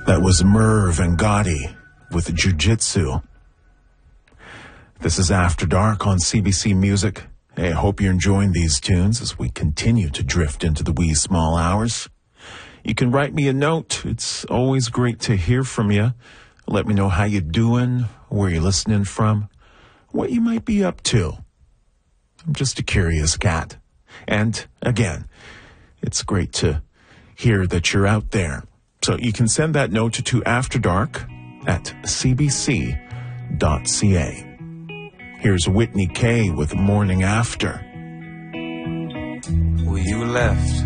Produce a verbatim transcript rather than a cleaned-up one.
That was Merv and Gotti with Jiu-Jitsu. This is After Dark on C B C Music. Hey, I hope you're enjoying these tunes as we continue to drift into the wee small hours. You can write me a note. It's always great to hear from you. Let me know how you're doing, where you're listening from, what you might be up to. I'm just a curious cat. And again, it's great to hear that you're out there. So you can send that note to afterdark at c b c dot c a. Here's Whitney Kay with Morning After. Well, you left